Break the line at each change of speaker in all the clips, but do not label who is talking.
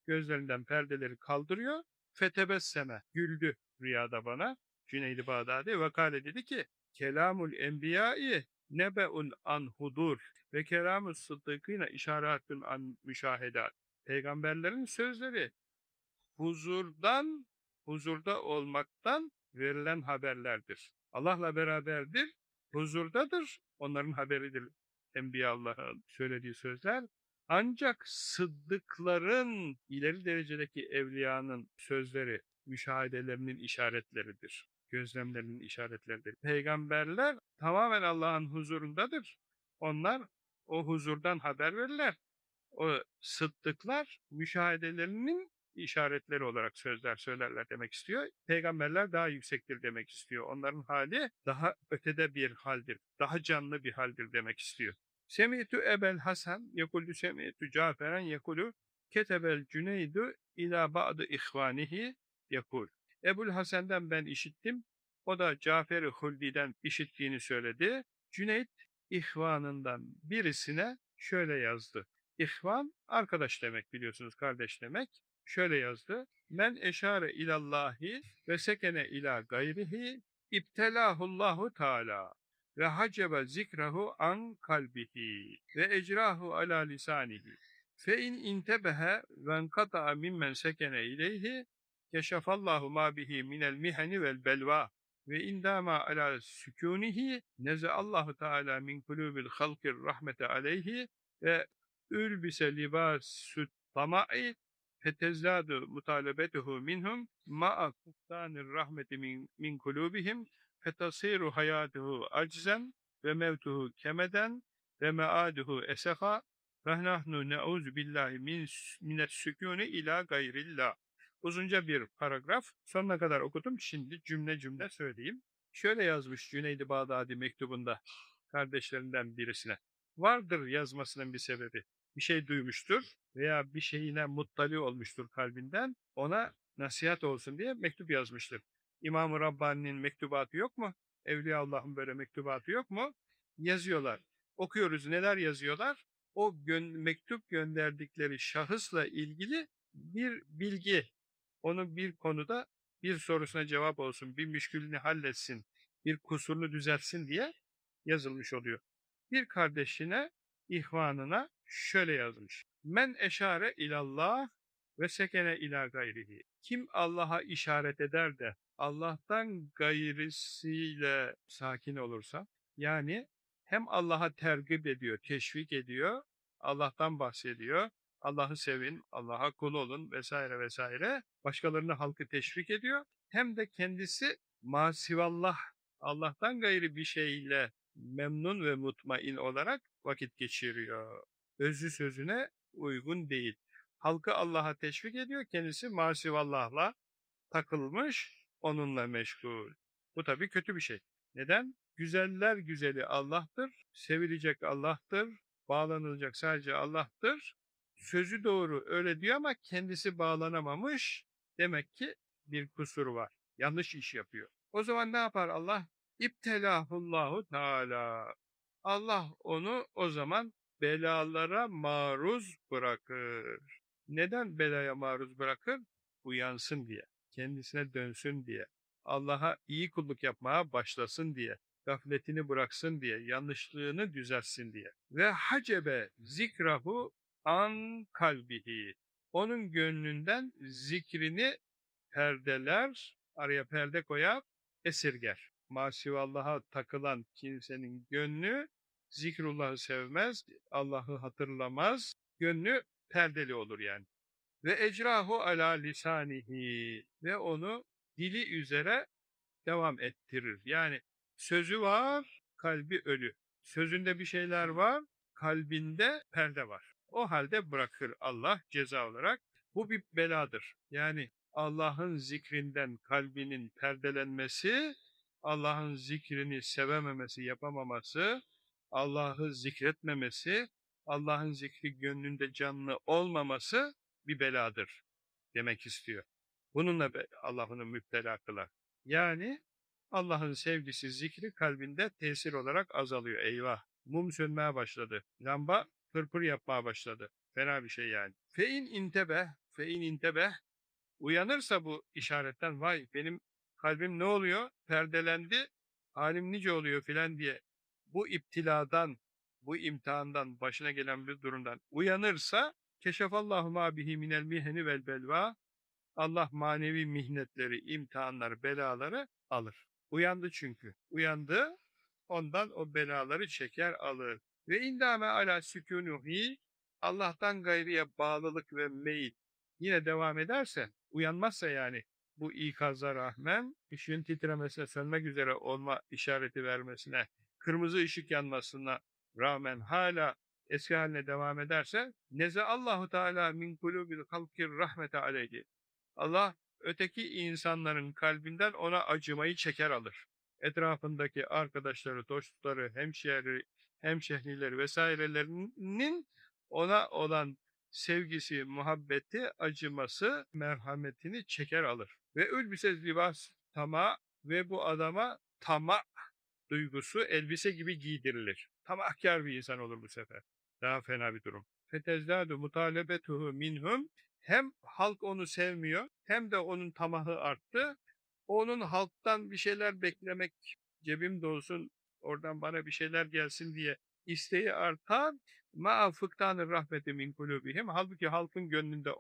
gözlerinden perdeleri kaldırıyor. Fetebesseme, güldü rüyada bana. Cüneyd-i Bağdadi vakale dedi ki, kelamul enbiyai nebe'un an hudur ve kelamus sıddıkîne işaretun an müşahedat. Peygamberlerin sözleri huzurda olmaktan verilen haberlerdir. Allah'la beraberdir, huzurdadır, onların haberidir. Enbiya Allah'ın söylediği sözler. Ancak sıddıkların, ileri derecedeki evliyanın sözleri, müşahedelerinin işaretleridir. Gözlemlerinin işaretleridir. Peygamberler tamamen Allah'ın huzurundadır. Onlar o huzurdan haber verirler. O sıddıklar müşahedelerinin işaretleri olarak sözler söylerler demek istiyor. Peygamberler daha yüksektir demek istiyor. Onların hali daha ötede bir haldir, daha canlı bir haldir demek istiyor. Semi'tu Ebel Hasan yekulü semi'tu Caferen yekulü ketebel Cüneydu ila ba'dı ihvanihi yekul. Ebul Hasan'dan ben işittim. O da Cafer-i Huldi'den işittiğini söyledi. Cüneyd ihvanından birisine şöyle yazdı. İhvan, arkadaş demek biliyorsunuz, kardeş demek. Şöyle yazdı. Men eşare ilallahi ve sekene ila gayrihi ibtelahullahu teala ve hacebe zikrahu an kalbihi ve ecrahu ala lisanihi fe in intebehe ve enkata'a mimmen sekene ileyhi keşefallahu ma bihi minel miheni vel belva ve indama ala sükunihi nezeallahu teala min kulubil halkir rahmete aleyhi ve ülbise libâsü't tama'i fetezzâdu mutalebetuhu minhum ma'a kuftanir rahmeti min kulubihim fetasiru hayatuhu aczen ve mevtuhu kemeden ve meaduhu eseha ve nahnu ne'ûzu billahi minet sükûni ila gayrillah. Uzunca bir paragraf. Sonuna kadar okudum. Şimdi cümle cümle söyleyeyim. Şöyle yazmış Cüneyd-i Bağdadi mektubunda kardeşlerinden birisine. Vardır yazmasının bir sebebi. Bir şey duymuştur veya bir şeyine muttali olmuştur kalbinden. Ona nasihat olsun diye mektup yazmıştır. İmam-ı Rabbani'nin mektubatı yok mu? Evliyaullah'ın böyle mektubatı yok mu? Yazıyorlar. Okuyoruz, neler yazıyorlar? O mektup gönderdikleri şahısla ilgili bir bilgi, onu bir konuda bir sorusuna cevap olsun, bir müşkülünü halletsin, bir kusurunu düzeltsin diye yazılmış oluyor. Bir kardeşine, ihvanına şöyle yazmış. Men eşare ilallah ve sekene ila gayrihi. Kim Allah'a işaret eder de Allah'tan gayrisiyle sakin olursa, yani hem Allah'a tergip ediyor, teşvik ediyor, Allah'tan bahsediyor, Allah'ı sevin, Allah'a kul olun vesaire vesaire, başkalarını halkı teşvik ediyor, hem de kendisi masivallah, Allah'tan gayri bir şeyle memnun ve mutmain olarak vakit geçiriyor. Özü sözüne uygun değil. Halkı Allah'a teşvik ediyor, kendisi masivallah'la takılmış, onunla meşgul. Bu tabii kötü bir şey. Neden? Güzeller güzeli Allah'tır, sevilecek Allah'tır, bağlanılacak sadece Allah'tır. Sözü doğru öyle diyor ama kendisi bağlanamamış. Demek ki bir kusur var. Yanlış iş yapıyor. O zaman ne yapar Allah? İbtelahullahu Teala. Allah onu o zaman belalara maruz bırakır. Neden belaya maruz bırakır? Uyansın diye, kendisine dönsün diye, Allah'a iyi kulluk yapmaya başlasın diye, gafletini bıraksın diye, yanlışlığını düzeltsin diye. Ve hacebe zikrahu an kalbihi. Onun gönlünden zikrini perdeler, araya perde koyar, esirger. Masivallaha takılan kimsenin gönlü zikrullahı sevmez, Allah'ı hatırlamaz, gönlü perdeli olur yani. Ve ecrahu ala lisanihi ve onu dili üzere devam ettirir. Yani sözü var, kalbi ölü. Sözünde bir şeyler var, kalbinde perde var. O halde bırakır Allah ceza olarak. Bu bir beladır. Yani Allah'ın zikrinden kalbinin perdelenmesi, Allah'ın zikrini sevememesi, yapamaması, Allah'ı zikretmemesi, Allah'ın zikri gönlünde canlı olmaması bir beladır demek istiyor. Bununla Allah onu müptela kılar. Yani Allah'ın sevgisi, zikri kalbinde tesir olarak azalıyor. Eyvah! Mum sönmeye başladı. Lamba pırpır yapmaya başladı. Fena bir şey yani. Fe in intebe fe in intebeh, uyanırsa bu işaretten, vay benim kalbim ne oluyor? Perdelendi, halim nice oluyor filan diye bu iptiladan, bu imtihandan, başına gelen bir durumdan uyanırsa, keşefallahu ma bihi minel mihni vel belva, Allah manevi mihnetleri, imtihanları, belaları alır. Uyandı çünkü. Uyandı, ondan o belaları çeker alır. Ve indame ala sükunuhi, Allah'tan gayriye bağlılık ve meyil yine devam ederse, uyanmazsa yani bu ikaza rağmen, ışığın titremesine, sönmek üzere olma işareti vermesine, kırmızı ışık yanmasına rağmen hala eski haline devam ederse, neze Allahu Teala min kulubil halkir rahmete aleyhi. Allah öteki insanların kalbinden ona acımayı çeker alır. Etrafındaki arkadaşları, dostları, hemşehrileri vesairelerinin ona olan sevgisi, muhabbeti, acıması, merhametini çeker alır. Ve ülbise libas tama, ve bu adama tama duygusu elbise gibi giydirilir. Tamahkar bir insan olur bu sefer. Daha fena bir durum. Fetezdâdu mutalebetuhu minhum, hem halk onu sevmiyor, hem de onun tamahı arttı. Onun halktan bir şeyler beklemek, cebim dolsun, oradan bana bir şeyler gelsin diye isteği artar. Ma'a fıktanı rahmeti min kulubihim. Halbuki halkın gönlünde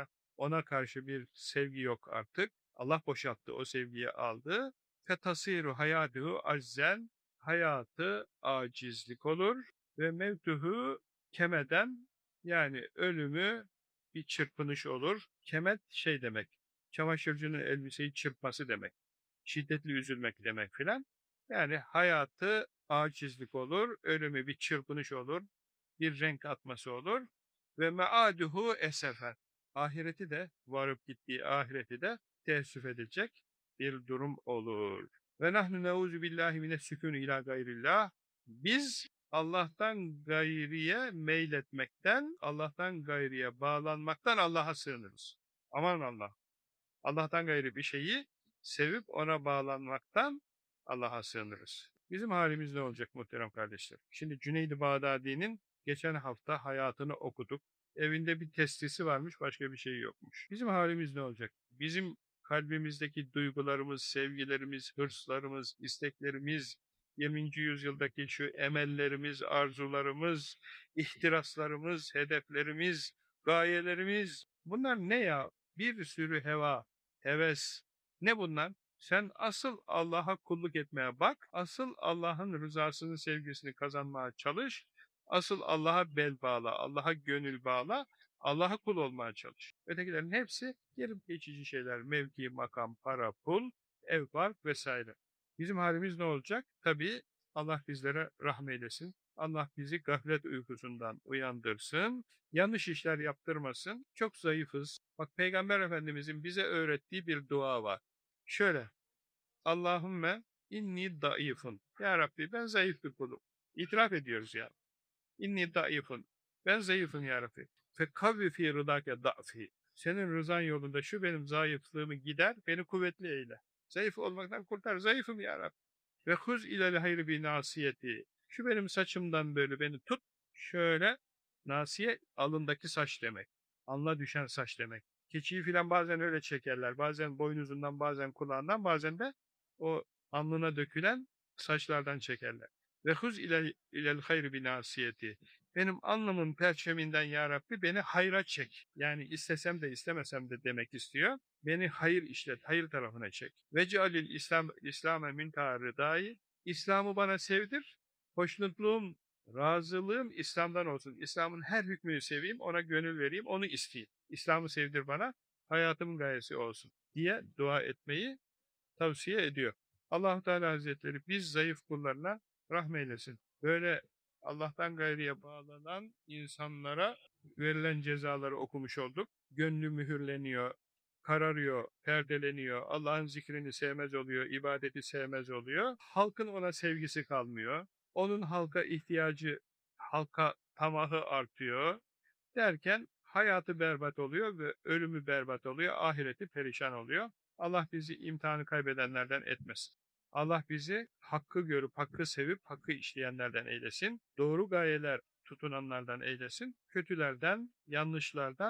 ona karşı bir sevgi yok artık. Allah boşalttı, o sevgiyi aldı. Fetasiru hayatuhu aczen, hayatı acizlik olur ve mevtuhu kemeden, yani ölümü bir çırpınış olur. Kemet şey demek, çamaşırcının elbiseyi çırpması demek. Şiddetli üzülmek demek filan. Yani hayatı acizlik olur, ölümü bir çırpınış olur, bir renk atması olur. Ve meaduhu esefen. Ahireti de, varıp gittiği ahireti de teessüf edilecek bir durum olur. Ve nahnu neuzu billahi mine sükûnü ila gayrillah. Biz Allah'tan gayriye meyletmekten, Allah'tan gayriye bağlanmaktan Allah'a sığınırız. Aman Allah. Allah'tan gayri bir şeyi sevip ona bağlanmaktan Allah'a sığınırız. Bizim halimiz ne olacak muhterem kardeşler? Şimdi Cüneyd-i Bağdadi'nin geçen hafta hayatını okuduk. Evinde bir testisi varmış, başka bir şey yokmuş. Bizim halimiz ne olacak? Bizim kalbimizdeki duygularımız, sevgilerimiz, hırslarımız, isteklerimiz, 20. yüzyıldaki şu emellerimiz, arzularımız, ihtiraslarımız, hedeflerimiz, gayelerimiz, bunlar ne ya? Bir sürü heva, heves. Ne bunlar? Sen asıl Allah'a kulluk etmeye bak, asıl Allah'ın rızasını, sevgisini kazanmaya çalış, asıl Allah'a bel bağla, Allah'a gönül bağla, Allah'a kul olmaya çalış. Ötekilerin hepsi gelip geçici şeyler, mevki, makam, para, pul, ev, bark vesaire. Bizim halimiz ne olacak? Tabii Allah bizlere rahmet eylesin. Allah bizi gaflet uykusundan uyandırsın, yanlış işler yaptırmasın. Çok zayıfız. Bak, Peygamber Efendimizin bize öğrettiği bir dua var. Şöyle: Allahümme inni daifun. Ya Rabbi, ben zayıf bir kulum. İtiraf ediyoruz ya. İnni daifun. Ben zayıfım ya Rabbi. Fekavvi fi rıdake da'fi. Senin rızan yolunda şu benim zayıflığımı gider, beni kuvvetli eyle. Zayıf olmaktan kurtar. Zayıfım ya Rabbi. Ve huz ilel hayri bi nasiyeti. Şu benim saçımdan böyle beni tut. Şöyle, nasiye alındaki saç demek. Alnına düşen saç demek. Keçiyi filan bazen öyle çekerler. Bazen boynuzundan, bazen kulağından, bazen de o alnına dökülen saçlardan çekerler. Ve huz ilel hayri bi nasiyeti. Benim alnımın perçeminden ya Rabbi beni hayra çek. Yani istesem de istemesem de demek istiyor. Beni hayır işlet, hayır tarafına çek. Ve cealil İslam'e minta rıdayı. İslam'ı bana sevdir. Hoşnutluğum, razılığım İslam'dan olsun. İslam'ın her hükmünü seveyim, ona gönül vereyim, onu isteyeyim. İslam'ı sevdir bana, hayatımın gayesi olsun diye dua etmeyi tavsiye ediyor. Allah-u Teala Hazretleri biz zayıf kullarına rahmet eylesin. Böyle Allah'tan gayriye bağlanan insanlara verilen cezaları okumuş olduk. Gönlü mühürleniyor, kararıyor, perdeleniyor, Allah'ın zikrini sevmez oluyor, ibadeti sevmez oluyor. Halkın ona sevgisi kalmıyor. Onun halka ihtiyacı, halka tamahı artıyor derken hayatı berbat oluyor ve ölümü berbat oluyor, ahireti perişan oluyor. Allah bizi imtihanı kaybedenlerden etmesin. Allah bizi hakkı görüp, hakkı sevip, hakkı işleyenlerden eylesin. Doğru gayeler tutunanlardan eylesin. Kötülerden, yanlışlardan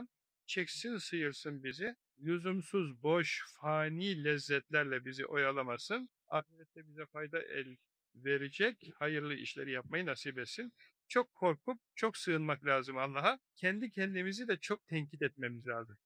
çeksin sıyırsın bizi, lüzumsuz, boş, fani lezzetlerle bizi oyalamasın, ahirette bize fayda verecek hayırlı işleri yapmayı nasip etsin. Çok korkup çok sığınmak lazım Allah'a. Kendi kendimizi de çok tenkit etmemiz lazım.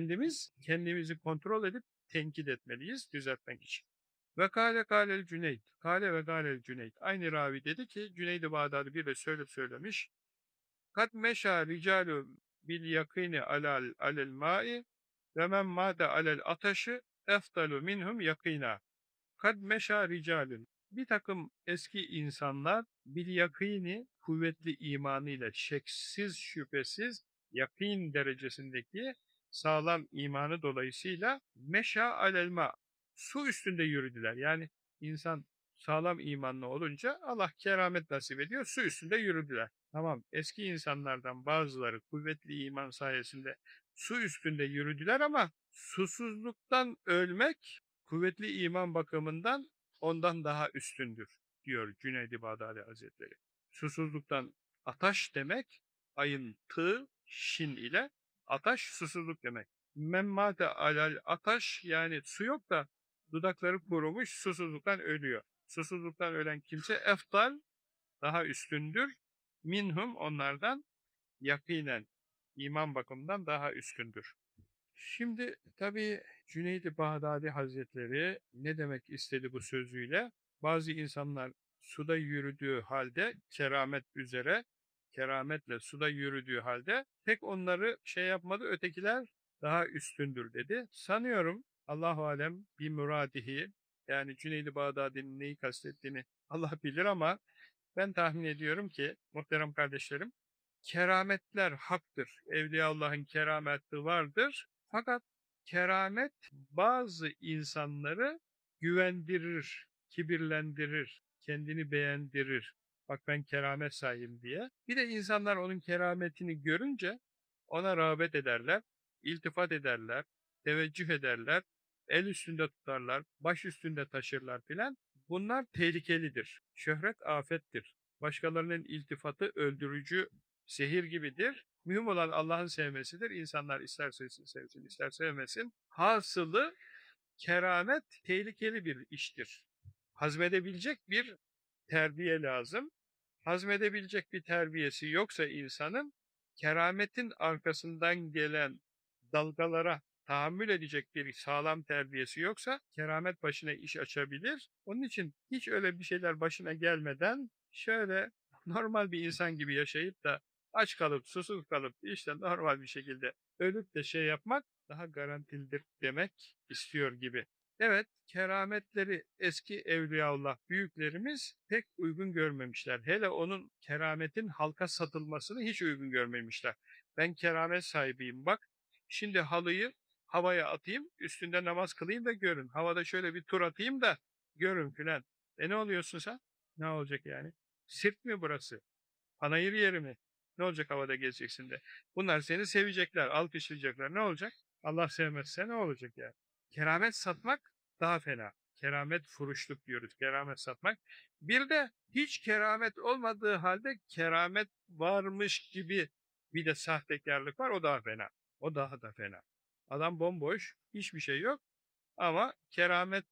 Kendimizi kontrol edip tenkit etmeliyiz düzeltmek için. Ve kâlel Cüneyd. Kâle ve gâlel Cüneyd. Aynı ravi dedi ki Cüneyd-i Bağdadi bir de söylemiş. Kad meşâ ricâlu bil yakîni alel mâ'i ve men mâde alel ataşı eftalu minhum yakînâ. Kad meşâ ricalün. Bir takım eski insanlar bil yakini kuvvetli imanıyla şeksiz şüphesiz yakîn derecesindeki sağlam imanı dolayısıyla meşâ alelma su üstünde yürüdüler. Yani insan sağlam imanlı olunca Allah keramet nasip ediyor. Su üstünde yürüdüler. Tamam, eski insanlardan bazıları kuvvetli iman sayesinde su üstünde yürüdüler ama susuzluktan ölmek kuvvetli iman bakımından ondan daha üstündür, diyor Cüneyd-i Bağdadi Hazretleri. Susuzluktan ataş demek, ayın tı, şin ile ataş susuzluk demek. Memmate alal ataş, yani su yok da dudakları kurumuş, susuzluktan ölüyor. Susuzluktan ölen kimse eftal, daha üstündür. Minhum, onlardan, yakinen, iman bakımından daha üstündür. Şimdi tabii Cüneyd-i Bağdadi Hazretleri ne demek istedi bu sözüyle? Bazı insanlar suda yürüdüğü halde keramet üzere, kerametle suda yürüdüğü halde tek onları şey yapmadı, ötekiler daha üstündür dedi. Sanıyorum Allahu alem bir muradihi, yani Cüneyd-i Bağdadi'nin neyi kastettiğini Allah bilir ama ben tahmin ediyorum ki muhterem kardeşlerim, kerametler haktır. Evliyaullah'ın kerameti vardır. Fakat keramet bazı insanları güvendirir, kibirlendirir, kendini beğendirir. Bak ben keramet sahibim diye. Bir de insanlar onun kerametini görünce ona rağbet ederler, iltifat ederler, teveccüh ederler, el üstünde tutarlar, baş üstünde taşırlar filan. Bunlar tehlikelidir. Şöhret afettir. Başkalarının iltifatı öldürücü, zehir gibidir. Mühim olan Allah'ın sevmesidir. İnsanlar ister sevsin, ister sevmesin. Hasılı keramet tehlikeli bir iştir. Hazmedebilecek bir terbiye lazım. Hazmedebilecek bir terbiyesi yoksa insanın, kerametin arkasından gelen dalgalara tahammül edecek bir sağlam terbiyesi yoksa keramet başına iş açabilir. Onun için hiç öyle bir şeyler başına gelmeden şöyle normal bir insan gibi yaşayıp da aç kalıp susuz kalıp işte normal bir şekilde ölüp de şey yapmak daha garantilidir demek istiyor gibi. Evet, kerametleri eski Evliyaullah büyüklerimiz pek uygun görmemişler. Hele onun kerametin halka satılmasını hiç uygun görmemişler. Ben keramet sahibiyim bak, şimdi halıyı havaya atayım, üstünde namaz kılayım da görün. Havada şöyle bir tur atayım da görün filan. Ne oluyorsun sen? Ne olacak yani? Sirk mi burası? Panayır yeri mi? Ne olacak havada gezeceksin de? Bunlar seni sevecekler, alkışlayacaklar. Ne olacak? Allah sevmezse ne olacak yani? Keramet satmak daha fena. Keramet furuşluk diyoruz, keramet satmak. Bir de hiç keramet olmadığı halde keramet varmış gibi bir de sahtekarlık var, o daha fena. O daha da fena. Adam bomboş, hiçbir şey yok ama keramet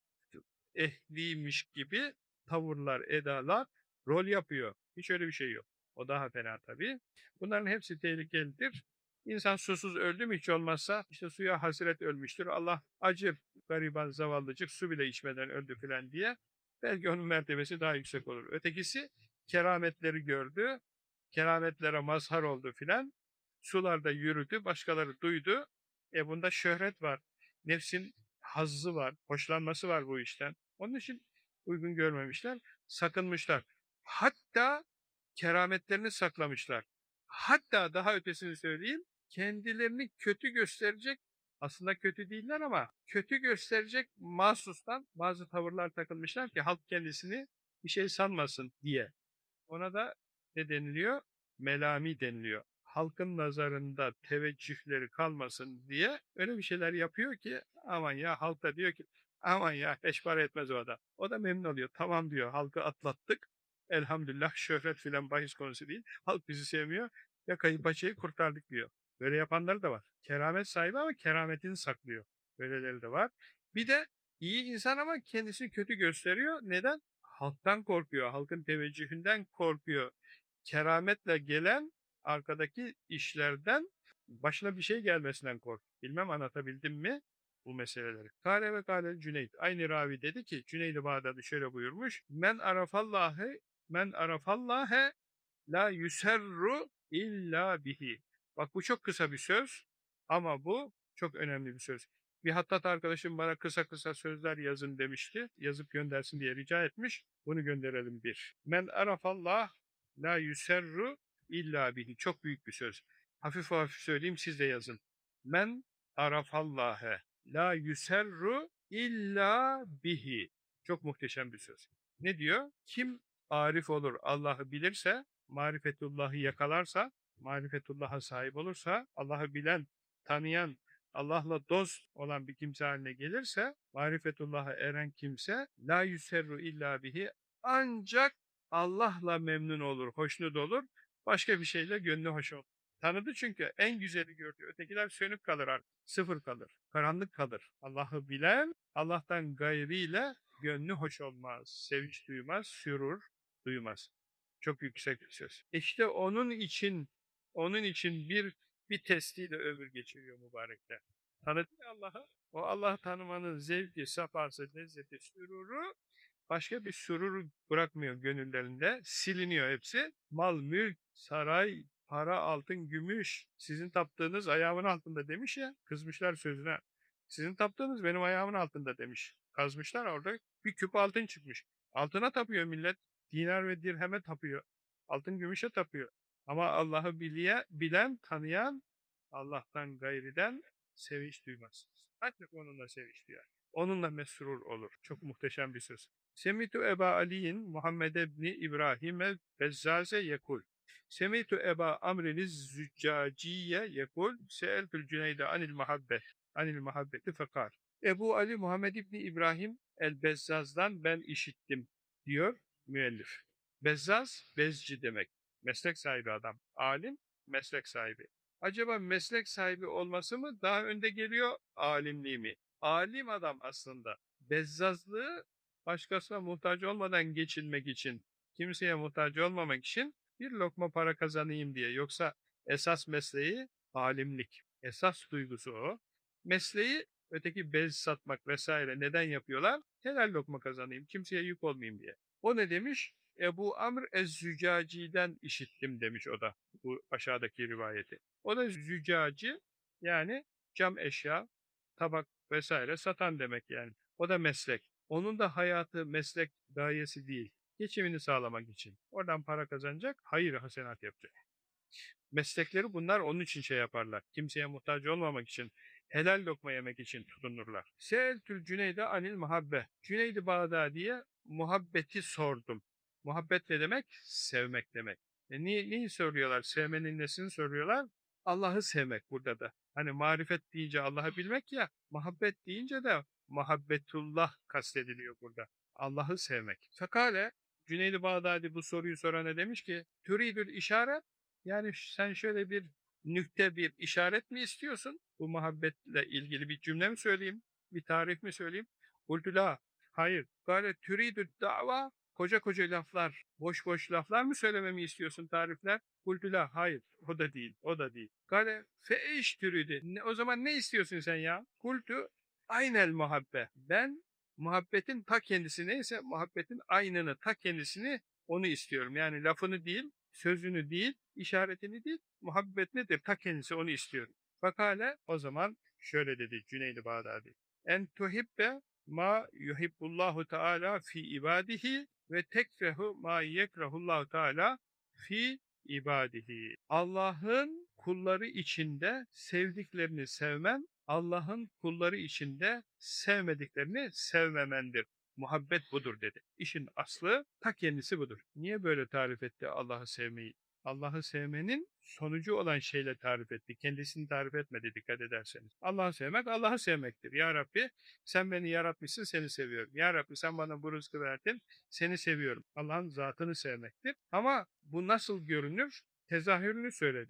ehliymiş gibi tavırlar, edalar, rol yapıyor. Hiç öyle bir şey yok. O daha fena tabii. Bunların hepsi tehlikelidir. İnsan susuz öldü mü hiç olmazsa işte suya hasret ölmüştür. Allah acır gariban zavallıcık su bile içmeden öldü filan diye. Belki onun mertebesi daha yüksek olur. Ötekisi kerametleri gördü, kerametlere mazhar oldu filan. Sularda yürüdü, başkaları duydu. Bunda şöhret var. Nefsin hazzı var, hoşlanması var bu işten. Onun için uygun görmemişler, sakınmışlar. Hatta kerametlerini saklamışlar. Hatta daha ötesini söyleyeyim, kendilerini kötü gösterecek, aslında kötü değiller ama kötü gösterecek mahsustan bazı tavırlar takılmışlar ki halk kendisini bir şey sanmasın diye. Ona da ne deniliyor? Melami deniliyor. Halkın nazarında teveccühleri kalmasın diye öyle bir şeyler yapıyor ki aman ya, halk da diyor ki aman ya beş para etmez o adam. O da memnun oluyor. Tamam diyor, halkı atlattık. Elhamdülillah, şöhret filan bahis konusu değil. Halk bizi sevmiyor. Yakayı paçayı kurtardık diyor. Böyle yapanları da var. Keramet sahibi ama kerametini saklıyor. Böyleleri de var. Bir de iyi insan ama kendisini kötü gösteriyor. Neden? Halktan korkuyor. Halkın teveccühünden korkuyor. Kerametle gelen arkadaki işlerden başına bir şey gelmesinden kork. Bilmem anlatabildim mi bu meseleleri. Kale ve kale Cüneyt. Aynı ravi dedi ki Cüneyd-i Bağdadi şöyle buyurmuş. Men arafallâhe la yuserru illa bihi. Bak bu çok kısa bir söz ama bu çok önemli bir söz. Bir hattat arkadaşım bana kısa kısa sözler yazın demişti. Yazıp göndersin diye rica etmiş. Bunu gönderelim bir. Men arafallah la yuserru illa bihi. Çok büyük bir söz. Hafif hafif söyleyeyim siz de yazın. Men arafallâhe la yuserru illa bihi. Çok muhteşem bir söz. Ne diyor? Kim arif olur, Allah'ı bilirse, marifetullah'ı yakalarsa, marifetullah'a sahip olursa, Allah'ı bilen, tanıyan, Allah'la dost olan bir kimse haline gelirse, marifetullah'a eren kimse, la yuserru illa bihi, ancak Allah'la memnun olur, hoşnut olur, başka bir şeyle gönlü hoş olur. Tanıdı çünkü en güzeli gördü. Ötekiler sönük kalır artık. Sıfır kalır. Karanlık kalır. Allah'ı bilen Allah'tan gayriyle gönlü hoş olmaz. Sevinç duymaz, sürur duymaz. Çok yüksek bir söz. İşte onun için bir testiyle ömür geçiriyor mübarekler. Tanıdı Allah'ı. O Allah'ı tanımanın zevki, safası, lezzeti, süruru başka bir sürur bırakmıyor gönüllerinde. Siliniyor hepsi. Mal, mülk, saray, para, altın, gümüş. Sizin taptığınız ayağımın altında demiş ya. Kızmışlar sözüne. Sizin taptığınız benim ayağımın altında demiş. Kazmışlar orada bir küp altın çıkmış. Altına tapıyor millet. Dinar ve dirheme tapıyor. Altın gümüşe tapıyor. Ama Allah'ı bilen, tanıyan Allah'tan gayriden sevinç duymaz. Ancak onunla sevinç duyar. Onunla mesrur olur. Çok muhteşem bir söz. Semitu Eba Ali'in Muhammed ebni İbrahim el-Bezzaze yekul. Semitu Eba Amriniz Züccaciye yekul. Seeltül Cüneyde anil muhabbeti fekar. Ebu Ali Muhammed İbni İbrahim el-Bezzaz'dan ben işittim diyor müellif. Bezzaz, bezci demek. Meslek sahibi adam. Alim, meslek sahibi. Acaba meslek sahibi olması mı daha önde geliyor, alimliği mi? Alim adam aslında. Bezzazlığı başkasına muhtaç olmadan geçinmek için, kimseye muhtaç olmamak için bir lokma para kazanayım diye. Yoksa esas mesleği alimlik. Esas duygusu o. Mesleği öteki bez satmak vesaire neden yapıyorlar? Helal lokma kazanayım, kimseye yük olmayayım diye. O ne demiş? Ebu Amr Ez-Zücaci'den işittim demiş o da bu aşağıdaki rivayeti. O da züccaci yani cam eşya, tabak vesaire satan demek yani. O da meslek. Onun da hayatı meslek gayesi değil. Geçimini sağlamak için. Oradan para kazanacak, hayır hasenat yapacak. Meslekleri bunlar onun için şey yaparlar. Kimseye muhtaç olmamak için, helal lokma yemek için tutunurlar. Seeltül Cüneyde anil muhabbe. Cüneyd-i Bağdadi'ye muhabbeti sordum. Muhabbet ne demek? Sevmek demek. Neyi soruyorlar? Sevmenin nesini soruyorlar? Allah'ı sevmek burada da. Hani marifet deyince Allah'ı bilmek ya, muhabbet deyince de muhabbetullah kastediliyor burada. Allah'ı sevmek. Fekale, Cüneyd-i Bağdadi bu soruyu sorana demiş ki, türidül işaret, yani sen şöyle bir nükte, bir işaret mi istiyorsun? Bu muhabbetle ilgili bir cümle mi söyleyeyim? Bir tarif mi söyleyeyim? Kultu la. Hayır. Gale türidü dava. Koca koca laflar, boş boş laflar mı söylememi istiyorsun, tarifler? Kultu la. Hayır. O da değil. O da değil. Gale fe iş türüdü. O zaman ne istiyorsun sen ya? Kultu aynel muhabbe. Ben muhabbetin ta kendisi neyse muhabbetin aynını, ta kendisini onu istiyorum. Yani lafını değil, sözünü değil, işaretini değil, muhabbet nedir? Ta kendisi onu istiyorum. Fakale o zaman şöyle dedi Cüneyd-i Bağdadi. En tuhibbe ma yuhibbullahu teala fi ibadihi ve tekrehu ma yekrahullahu teala fi ibadihi. Allah'ın kulları içinde sevdiklerini sevmen, Allah'ın kulları içinde sevmediklerini sevmemendir. Muhabbet budur dedi. İşin aslı ta kendisi budur. Niye böyle tarif etti Allah'ı sevmeyi? Allah'ı sevmenin sonucu olan şeyle tarif etti. Kendisini tarif etmedi dikkat ederseniz. Allah'ı sevmek Allah'ı sevmektir. Ya Rabbi sen beni yaratmışsın, seni seviyorum. Ya Rabbi sen bana bu rızkı verdin, seni seviyorum. Allah'ın zatını sevmektir. Ama bu nasıl görünür? Tezahürünü söyledi.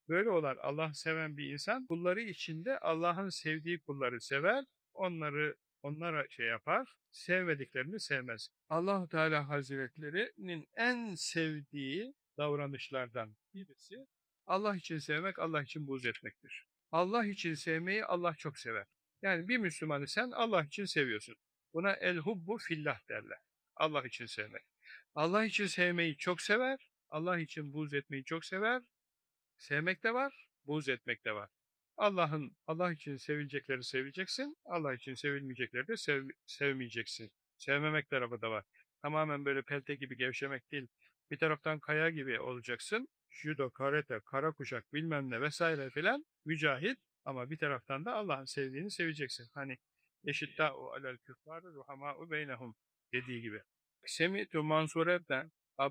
Böyle olan Allah seven bir insan kulları içinde Allah'ın sevdiği kulları sever, onlara şey yapar, sevmediklerini sevmez. Allahu Teala Hazretleri'nin en sevdiği davranışlardan birisi Allah için sevmek, Allah için buğz etmektir. Allah için sevmeyi Allah çok sever. Yani bir Müslümanı sen Allah için seviyorsun. Buna el hubbu fillah derler. Allah için sevmek. Allah için sevmeyi çok sever, Allah için buğz etmeyi çok sever. Sevmek de var, buğz etmek de var. Allah için sevilecekleri seveceksin, Allah için sevilmeyecekleri de sevmeyeceksin. Sevmemek tarafı da var. Tamamen böyle pelte gibi gevşemek değil. Bir taraftan kaya gibi olacaksın. Judo, karate, kara kuşak bilmem ne vesaire filan mücahit ama bir taraftan da Allah'ın sevdiğini seveceksin. Hani eşittâ'u alel küffâri ruhamâ'u beynehum dediği gibi. Semi'tu Mansur ibn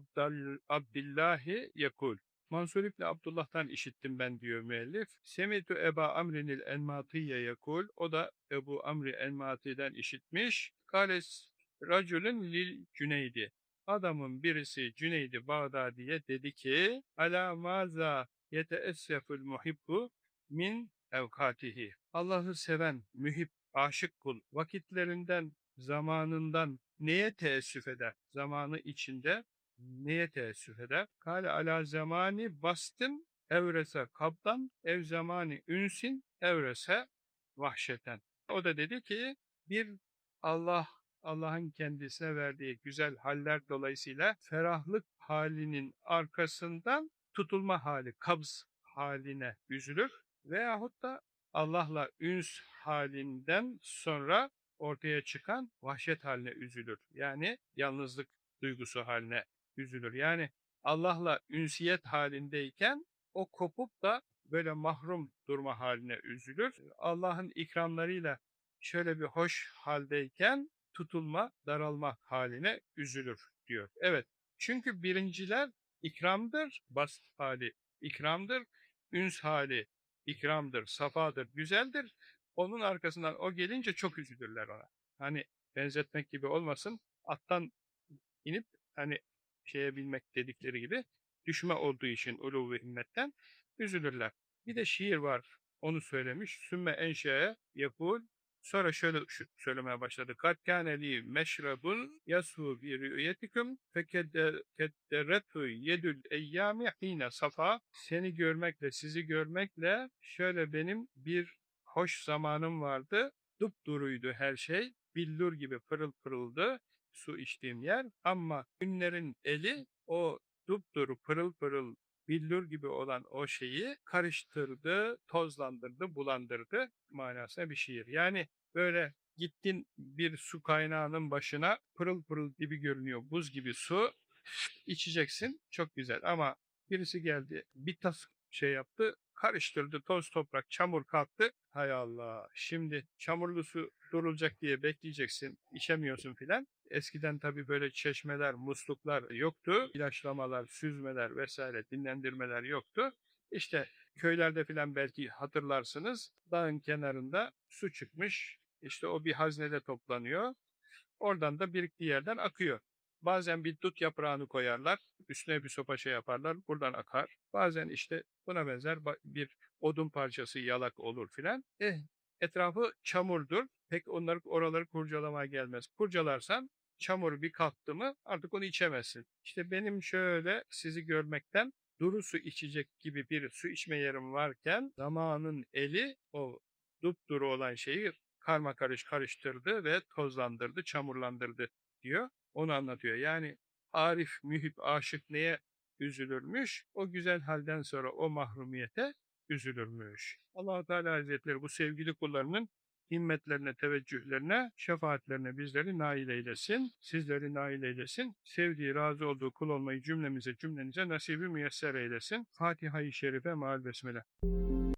Abdillahi yekul. Mansur İbni Abdullah'tan işittim ben diyor müellif. Semitu Eba Amrinil Enmatiye yekul. O da Ebu Amri Enmati'den işitmiş. Kales racülün lil Cüneydi. Adamın birisi Cüneydi Bağdadi'ye dedi ki Ala maza yeteessefül muhibbu min evkatihi. Allah'ı seven, mühib, aşık kul vakitlerinden, zamanından neye teessüf eder? Zamanı içinde neye teessüf eder? Kale ala zamani bastın evrese kaptan ev zamani ünsin evrese vahşeten. O da dedi ki bir Allah'ın kendisine verdiği güzel haller dolayısıyla ferahlık halinin arkasından tutulma hali, kabz haline üzülür veyahut da Allah'la üns halinden sonra ortaya çıkan vahşet haline üzülür. Yani yalnızlık duygusu haline üzülür. Yani Allah'la ünsiyet halindeyken o kopup da böyle mahrum durma haline üzülür. Allah'ın ikramlarıyla şöyle bir hoş haldeyken tutulma, daralma haline üzülür diyor. Evet, çünkü birinciler ikramdır, bast hali ikramdır, üns hali ikramdır, safadır, güzeldir. Onun arkasından o gelince çok üzülürler ona. Hani benzetmek gibi olmasın, attan inip hani şeye binmek dedikleri gibi düşme olduğu için ulu ve himmetten üzülürler. Bir de şiir var. Onu söylemiş. Sümme enşe'ye yakul. Sonra şöyle söylemeye başladı. Kad kâne li meşrebun yasu bi rü'yetikum fekedderethu yedül eyyâmi hîne safa. Seni görmekle, sizi görmekle şöyle benim bir hoş zamanım vardı. Dupduruydu her şey. Billur gibi pırıl pırıldı su içtiğim yer ama günlerin eli o dupduru pırıl pırıl billur gibi olan o şeyi karıştırdı, tozlandırdı, bulandırdı manasına bir şiir. Yani böyle gittin bir su kaynağının başına pırıl pırıl gibi görünüyor buz gibi su içeceksin çok güzel ama birisi geldi bir tas şey yaptı karıştırdı toz toprak çamur kalktı hay Allah şimdi çamurlu su durulacak diye bekleyeceksin içemiyorsun filan. Eskiden tabii böyle çeşmeler, musluklar yoktu. İlaçlamalar, süzmeler vesaire dinlendirmeler yoktu. İşte köylerde filan belki hatırlarsınız dağın kenarında su çıkmış. İşte o bir haznede toplanıyor. Oradan da biriktiği yerden akıyor. Bazen bir dut yaprağını koyarlar, üstüne bir sopa şey yaparlar, buradan akar. Bazen işte buna benzer bir odun parçası yalak olur filan. Etrafı çamurdur. Pek oraları kurcalamaya gelmez. Kurcalarsan çamur bir kalktı mı artık onu içemezsin. İşte benim şöyle sizi görmekten duru su içecek gibi bir su içme yerim varken zamanın eli o dupduru olan şeyi karmakarış karıştırdı ve tozlandırdı, çamurlandırdı diyor. Onu anlatıyor. Yani arif, mühib, aşık neye üzülürmüş? O güzel halden sonra o mahrumiyete üzülürmüş. Allah-u Teala Hazretleri bu sevgili kullarının himmetlerine, teveccühlerine, şefaatlerine bizleri nail eylesin, sizleri nail eylesin, sevdiği, razı olduğu kul olmayı cümlenize nasibi müyesser eylesin. Fatiha-i Şerife, Maal Besmele.